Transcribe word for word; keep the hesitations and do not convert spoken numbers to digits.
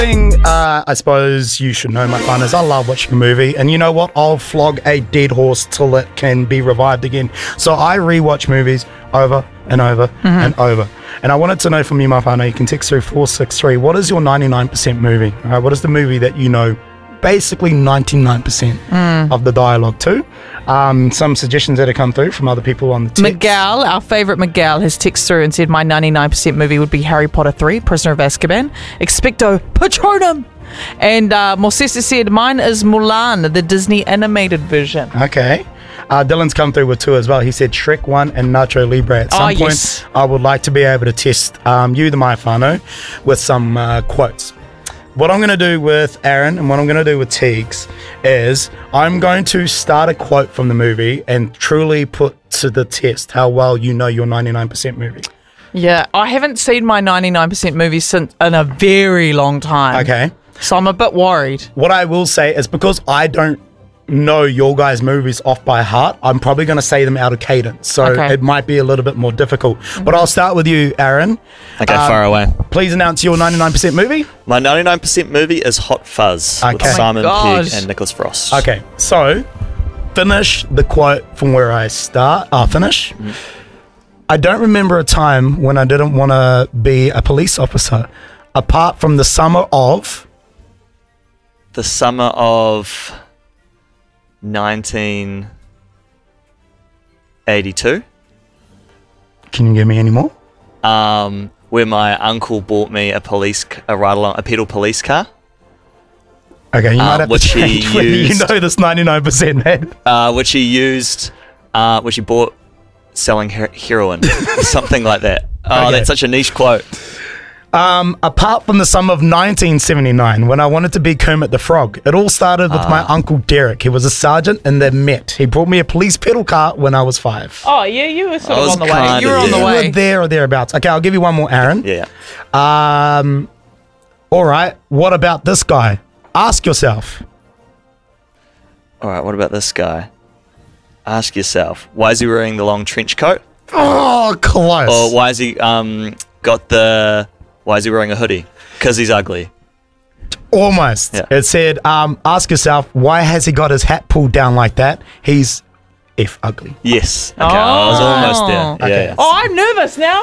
thing uh, I suppose you should know, my fun, is I love watching a movie, and you know what? I'll flog a dead horse till it can be revived again. So I rewatch movies over and over mm-hmm. and over. And I wanted to know from you, my partner, you can text through four six three, what is your ninety-nine percent movie? All right, what is the movie that you know basically ninety-nine percent mm. of the dialogue to? Um, some suggestions that have come through from other people on the text. Miguel, our favourite Miguel, has texted through and said my ninety-nine percent movie would be Harry Potter three, Prisoner of Azkaban, Expecto Patronum. And uh, Morcesa said mine is Mulan, the Disney animated version. Okay. Uh, Dylan's come through with two as well. He said Shrek one and Nacho Libre. At some oh, point, yes. I would like to be able to test um, you, the Maifano, with some uh, quotes. What I'm going to do with Aaron and what I'm going to do with Teagues is I'm going to start a quote from the movie and truly put to the test how well you know your ninety-nine percent movie. Yeah, I haven't seen my ninety-nine percent movie since in a very long time. Okay. So I'm a bit worried. What I will say is because I don't know your guys' movies off by heart, I'm probably going to say them out of cadence. So okay. it might be a little bit more difficult. Mm-hmm. But I'll start with you, Aaron. Okay, um, far away. Please announce your ninety-nine percent movie. My ninety-nine percent movie is Hot Fuzz okay. with Simon oh Pegg and Nicholas Frost. Okay, so finish the quote from where I start. Uh, finish. Mm-hmm. I don't remember a time when I didn't want to be a police officer, apart from the summer of... The summer of... nineteen eighty-two. Can you give me any more? Um, where my uncle bought me a police, a ride along, a pedal police car. Okay, you um, might have which to change he whether used, you know this ninety-nine percent, man. Uh, which he used, uh, which he bought selling her- heroin, something like that. Oh, okay. That's such a niche quote. Um, apart from the summer of nineteen seventy-nine, when I wanted to be Kermit the Frog, it all started with uh, my uncle Derek. He was a sergeant and they met. He brought me a police pedal car when I was five. Oh, yeah, you were sort I of on the way. You were on yeah. the way. You were there or thereabouts. Okay, I'll give you one more, Aaron. Yeah. Um, all right, what about this guy? Ask yourself. All right, what about this guy? Ask yourself, why is he wearing the long trench coat? Oh, close. Or why is he um got the... Why is he wearing a hoodie? Because he's ugly. Almost. Yeah. It said, um, ask yourself, why has he got his hat pulled down like that? He's F ugly. Yes. Okay, oh. I was almost there. Okay. Yeah, yeah. Oh, I'm nervous now.